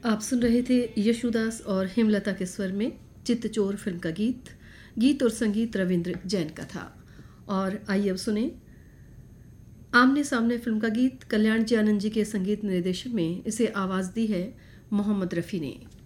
आप सुन रहे थे यशुदास और हेमलता के स्वर में चित्तचोर फिल्म का गीत और संगीत रविंद्र जैन का था। और आइए अब सुने आमने सामने फिल्म का गीत कल्याण जी आनंद जी के संगीत निर्देशन में। इसे आवाज़ दी है मोहम्मद रफ़ी ने।